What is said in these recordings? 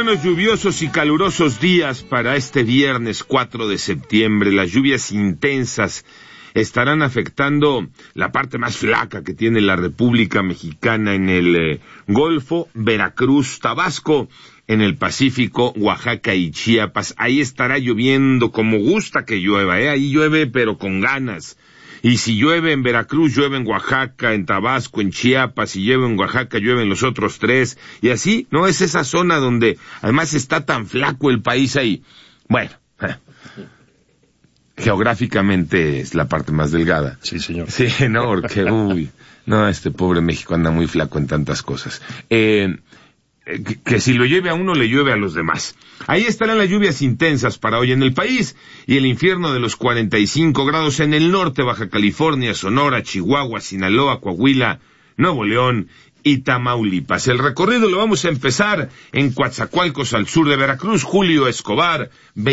Buenos, lluviosos y calurosos días para este viernes 4 de septiembre. Las lluvias intensas estarán afectando la parte más flaca que tiene la República Mexicana en el Golfo, Veracruz, Tabasco, en el Pacífico, Oaxaca y Chiapas. Ahí estará lloviendo como gusta que llueva, ahí llueve pero con ganas. Y si llueve en Veracruz, llueve en Oaxaca, en Tabasco, en Chiapas, si llueve en Oaxaca, llueve en los otros tres, y así, ¿no? Es esa zona donde además está tan flaco el país ahí. Bueno, geográficamente es la parte más delgada. Sí, señor. Sí, no, porque, no, este pobre México anda muy flaco en tantas cosas. Que si lo llueve a uno, le llueve a los demás. Ahí estarán las lluvias intensas para hoy en el país, y el infierno de los 45 grados en el norte, Baja California, Sonora, Chihuahua, Sinaloa, Coahuila, Nuevo León y Tamaulipas. El recorrido lo vamos a empezar en Coatzacoalcos, al sur de Veracruz. Julio Escobar,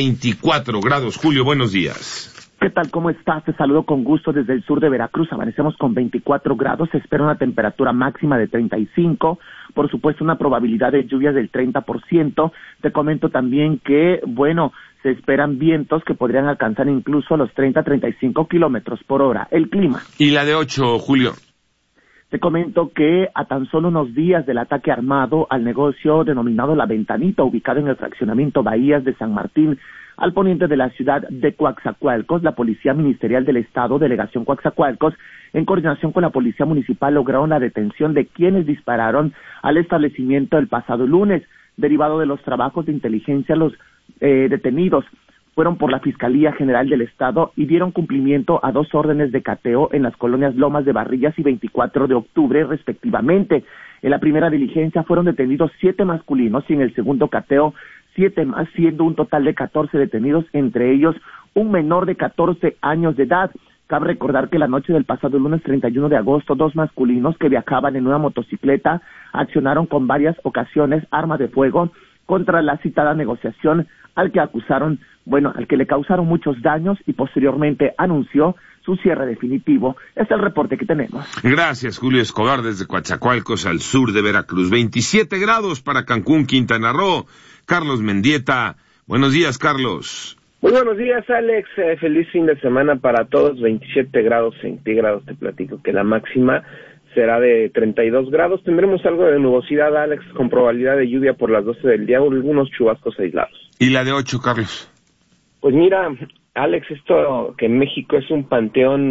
24 grados. Julio, buenos días. ¿Qué tal? ¿Cómo estás? Te saludo con gusto desde el sur de Veracruz. Amanecemos con 24 grados. Se espera una temperatura máxima de 35. Por supuesto, una probabilidad de lluvias del 30%. Te comento también que, se esperan vientos que podrían alcanzar incluso los 30-35 kilómetros por hora. El clima. ¿Y la de 8, Julio? Te comento que a tan solo unos días del ataque armado al negocio denominado La Ventanita, ubicado en el fraccionamiento Bahías de San Martín, al poniente de la ciudad de Coatzacoalcos, la Policía Ministerial del Estado, Delegación Coatzacoalcos, en coordinación con la Policía Municipal, lograron la detención de quienes dispararon al establecimiento el pasado lunes. Derivado de los trabajos de inteligencia, los detenidos fueron por la Fiscalía General del Estado y dieron cumplimiento a 2 órdenes de cateo en las colonias Lomas de Barrillas y 24 de octubre, respectivamente. En la primera diligencia fueron detenidos 7 masculinos y en el segundo cateo 7 más, siendo un total de 14 detenidos, entre ellos un menor de 14 años de edad. Cabe recordar que la noche del pasado lunes 31 de agosto, 2 masculinos que viajaban en una motocicleta accionaron con varias ocasiones armas de fuego contra la citada negociación, al que le causaron muchos daños y posteriormente anunció su cierre definitivo. Este es el reporte que tenemos. Gracias, Julio Escobar, desde Coatzacoalcos, al sur de Veracruz. 27 grados para Cancún, Quintana Roo. Carlos Mendieta. Buenos días, Carlos. Muy buenos días, Alex. Feliz fin de semana para todos. 27 grados centígrados. Te platico que la máxima será de 32 grados. Tendremos algo de nubosidad, Alex, con probabilidad de lluvia por las 12 del día, algunos chubascos aislados. ¿Y la de 8, Carlos? Pues mira, Alex, esto que México es un panteón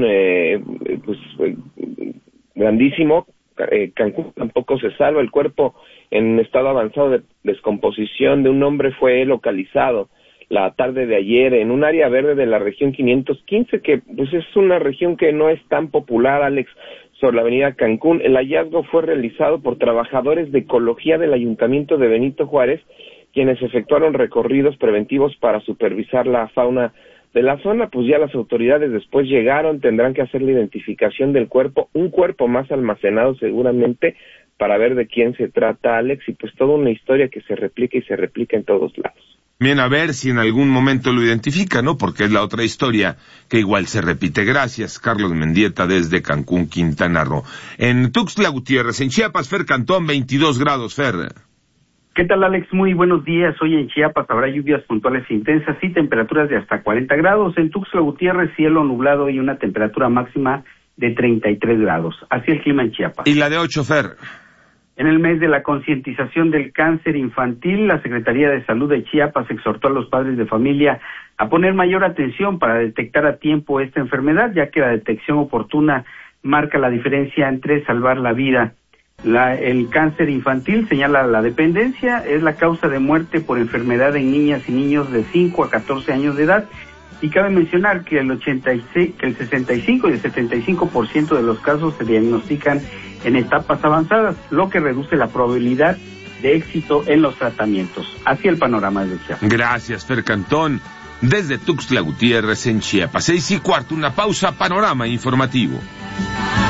grandísimo. Cancún tampoco se salva. El cuerpo en estado avanzado de descomposición de un hombre fue localizado la tarde de ayer en un área verde de la región 515, que pues es una región que no es tan popular, Alex, sobre la avenida Cancún. El hallazgo fue realizado por trabajadores de ecología del Ayuntamiento de Benito Juárez, quienes efectuaron recorridos preventivos para supervisar la fauna de la zona. Pues ya las autoridades después llegaron, tendrán que hacer la identificación del cuerpo, un cuerpo más almacenado seguramente, para ver de quién se trata, Alex, y pues toda una historia que se replica y se replica en todos lados. Bien, a ver si en algún momento lo identifica, ¿no? Porque es la otra historia que igual se repite. Gracias, Carlos Mendieta, desde Cancún, Quintana Roo. En Tuxtla Gutiérrez, en Chiapas, Fer Cantón, 22 grados, Fer. ¿Qué tal, Alex? Muy buenos días. Hoy en Chiapas habrá lluvias puntuales e intensas y temperaturas de hasta 40 grados. En Tuxtla Gutiérrez, cielo nublado y una temperatura máxima de 33 grados. Así el clima en Chiapas. ¿Y la de 8, Fer? En el mes de la concientización del cáncer infantil, la Secretaría de Salud de Chiapas exhortó a los padres de familia a poner mayor atención para detectar a tiempo esta enfermedad, ya que la detección oportuna marca la diferencia entre salvar la vida. El cáncer infantil, señala la dependencia, es la causa de muerte por enfermedad en niñas y niños de 5 a 14 años de edad. Y cabe mencionar que el 65 y el 75% de los casos se diagnostican en etapas avanzadas, lo que reduce la probabilidad de éxito en los tratamientos. Así el panorama de Chiapas. Gracias, Fer Cantón, desde Tuxtla Gutiérrez, en Chiapas. 6:15, una pausa, panorama informativo.